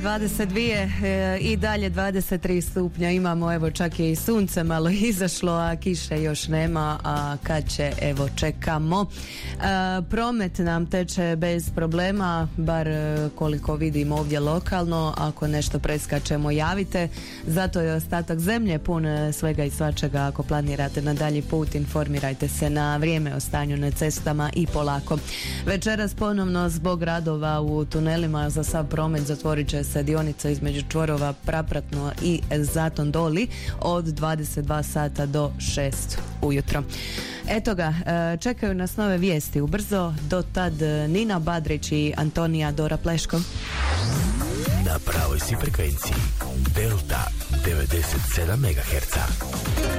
22 i dalje 23 stupnja imamo, evo čak je i sunce malo izašlo, a kiše još nema, a kad će, evo čekamo. Promet nam teče bez problema, bar koliko vidim ovdje lokalno, ako nešto preskačemo javite, zato je ostatak zemlje pun svega i svačega. Ako planirate na dalji put, informirajte se na vrijeme o stanju na cestama i polako. Večeras ponovno zbog radova u tunelima za sav promet zatvorit će se dionica između čvorova Prapratno i Zaton Doli od 22 sata do 6 ujutro. Eto ga, čekaju nas nove vijesti ubrzo, do tad Nina Badrić i Antonija Dora Pleško. Na pravoj si frekvenciji Delta 97 MHz.